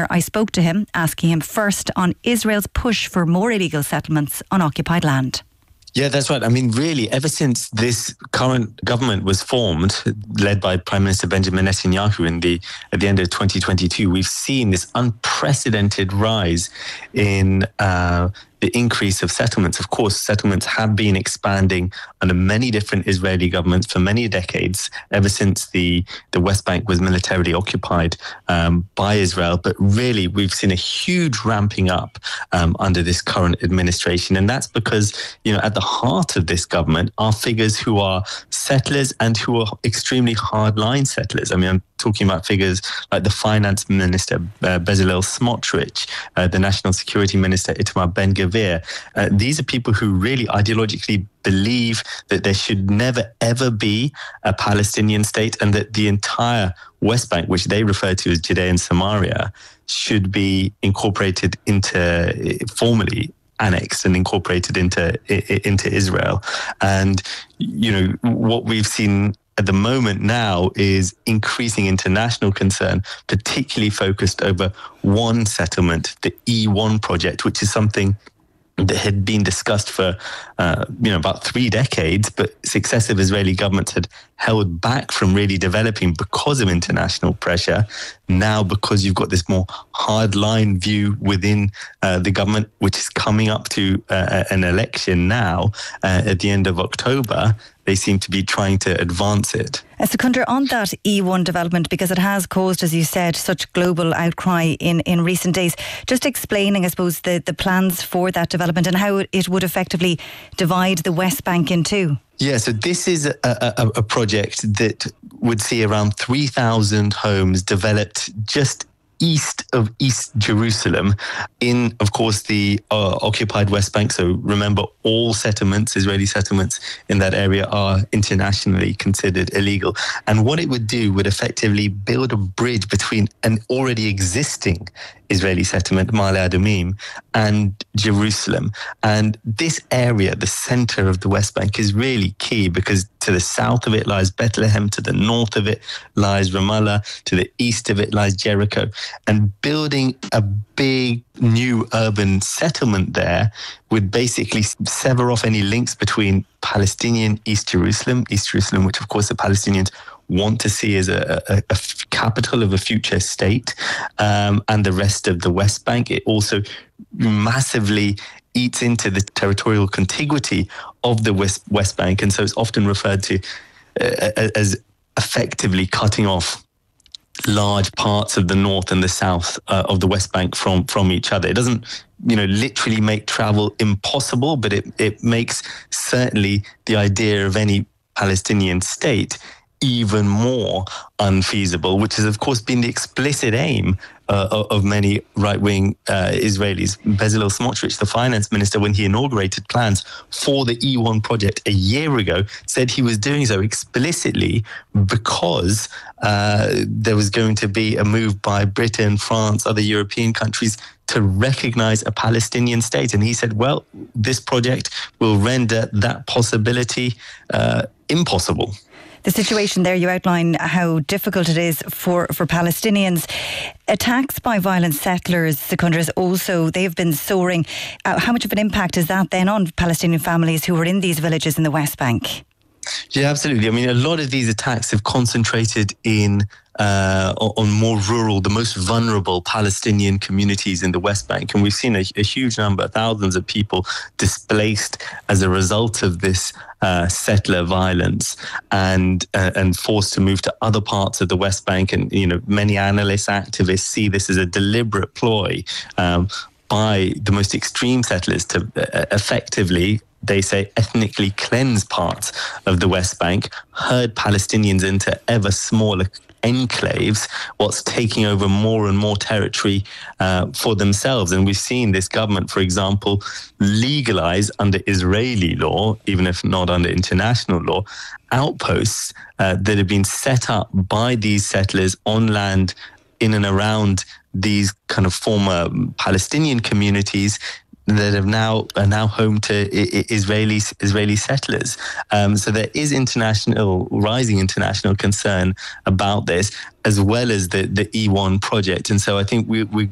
there, I spoke to him, asking him first on Israel's push for more illegal settlements on occupied land. Yeah, that's right. I mean, really, ever since this current government was formed, led by Prime Minister Benjamin Netanyahu at the end of 2022, we've seen this unprecedented rise in the increase of settlements. Of course, settlements have been expanding under many different Israeli governments for many decades, ever since the West Bank was militarily occupied by Israel. But really, we've seen a huge ramping up under this current administration. And that's because, at the heart of this government are figures who are settlers and who are extremely hardline settlers. I mean, I'm talking about figures like the finance minister, Bezalel Smotrich, the national security minister, Itamar Ben-Gvir. These are people who really ideologically believe that there should never, ever be a Palestinian state, and that the entire West Bank, which they refer to as Judea and Samaria, should be incorporated formally annexed and incorporated into Israel. And, what we've seen at the moment now is increasing international concern, particularly focused over one settlement, the E1 project, which is something that had been discussed for, about 3 decades, but successive Israeli governments had held back from really developing because of international pressure. Now, because you've got this more hardline view within the government, which is coming up to an election now at the end of October, they seem to be trying to advance it. Seconder, on that E1 development, because it has caused, as you said, such global outcry in recent days, just explaining, I suppose, the plans for that development and how it would effectively divide the West Bank in two. Yeah, so this is a project that would see around 3,000 homes developed just east of East Jerusalem in, of course, the occupied West Bank. So remember, all settlements, Israeli settlements in that area, are internationally considered illegal. And what it would do would effectively build a bridge between an already existing Israeli settlement, Ma'ale Adumim, and Jerusalem. And this area, the center of the West Bank, is really key because to the south of it lies Bethlehem, to the north of it lies Ramallah, to the east of it lies Jericho. And building a big new urban settlement there would basically sever off any links between Palestinian East Jerusalem, which of course the Palestinians want to see as a capital of a future state, and the rest of the West Bank. It also massively eats into the territorial contiguity of the West Bank, and so it's often referred to as effectively cutting off large parts of the north and the south of the West Bank from each other. It doesn't, literally make travel impossible, but it makes certainly the idea of any Palestinian state even more unfeasible, which has, of course, been the explicit aim of many right-wing Israelis. Bezalel Smotrich, the finance minister, when he inaugurated plans for the E1 project a year ago, said he was doing so explicitly because there was going to be a move by Britain, France, other European countries to recognize a Palestinian state. And he said, well, this project will render that possibility impossible. The situation there, you outline how difficult it is for Palestinians. Attacks by violent settlers, Secunders, also, they have been soaring. How much of an impact is that then on Palestinian families who are in these villages in the West Bank? Yeah, absolutely. I mean, a lot of these attacks have concentrated on more rural, the most vulnerable Palestinian communities in the West Bank. And we've seen a huge number, thousands of people displaced as a result of this settler violence and forced to move to other parts of the West Bank. And, many analysts, activists see this as a deliberate ploy by the most extreme settlers to effectively, they say, ethnically cleanse parts of the West Bank, herd Palestinians into ever smaller enclaves, whilst taking over more and more territory for themselves. And we've seen this government, for example, legalize under Israeli law, even if not under international law, outposts that have been set up by these settlers on land in and around these kind of former Palestinian communities that are now home to Israeli settlers. So there is rising international concern about this, as well as the E1 project. And so I think we're